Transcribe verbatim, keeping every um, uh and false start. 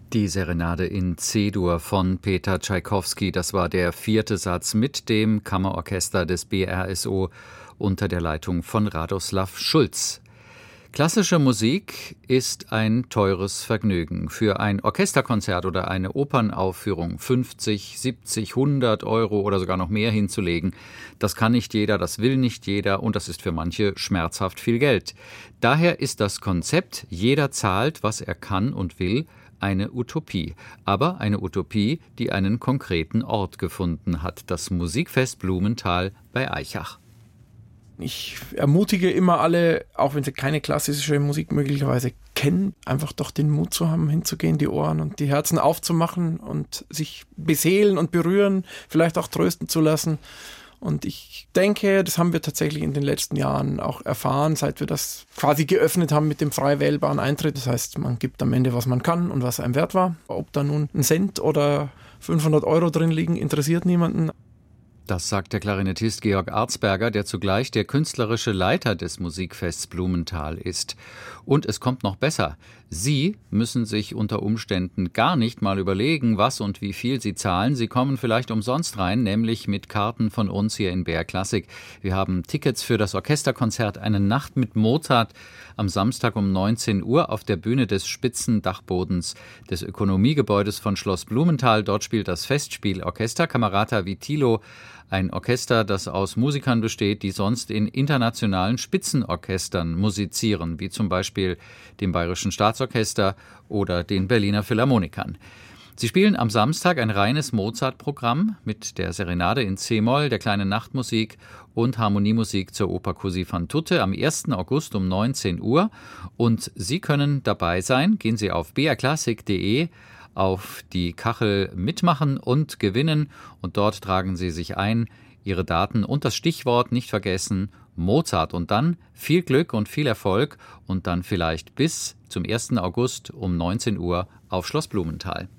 Die Serenade in C-Dur von Peter Tschaikowski, das war der vierte Satz mit dem Kammerorchester des B R S O unter der Leitung von Radoslav Schulz. Klassische Musik ist ein teures Vergnügen. Für ein Orchesterkonzert oder eine Opernaufführung fünfzig, siebzig, hundert Euro oder sogar noch mehr hinzulegen, das kann nicht jeder, das will nicht jeder und das ist für manche schmerzhaft viel Geld. Daher ist das Konzept, jeder zahlt, was er kann und will, eine Utopie. Aber eine Utopie, die einen konkreten Ort gefunden hat, das Musikfest Blumenthal bei Aichach. Ich ermutige immer alle, auch wenn sie keine klassische Musik möglicherweise kennen, einfach doch den Mut zu haben, hinzugehen, die Ohren und die Herzen aufzumachen und sich beseelen und berühren, vielleicht auch trösten zu lassen. Und ich denke, das haben wir tatsächlich in den letzten Jahren auch erfahren, seit wir das quasi geöffnet haben mit dem frei wählbaren Eintritt. Das heißt, man gibt am Ende, was man kann und was einem wert war. Ob da nun ein Cent oder fünfhundert Euro drin liegen, interessiert niemanden. Das sagt der Klarinettist Georg Arzberger, der zugleich der künstlerische Leiter des Musikfests Blumenthal ist. Und es kommt noch besser. Sie müssen sich unter Umständen gar nicht mal überlegen, was und wie viel Sie zahlen. Sie kommen vielleicht umsonst rein, nämlich mit Karten von uns hier in B R Klassik. Wir haben Tickets für das Orchesterkonzert Eine Nacht mit Mozart am Samstag um neunzehn Uhr auf der Bühne des Spitzendachbodens des Ökonomiegebäudes von Schloss Blumenthal. Dort spielt das Festspielorchester Camerata Vitilo, ein Orchester, das aus Musikern besteht, die sonst in internationalen Spitzenorchestern musizieren, wie zum Beispiel dem Bayerischen Staatsorchester oder den Berliner Philharmonikern. Sie spielen am Samstag ein reines Mozart-Programm mit der Serenade in C-Moll, der kleinen Nachtmusik und Harmoniemusik zur Oper Così fan tutte am ersten August um neunzehn Uhr. Und Sie können dabei sein. Gehen Sie auf b r klassik punkt d e, auf die Kachel mitmachen und gewinnen und dort tragen Sie sich ein, Ihre Daten und das Stichwort nicht vergessen, Mozart, und dann viel Glück und viel Erfolg und dann vielleicht bis zum ersten August um neunzehn Uhr auf Schloss Blumenthal.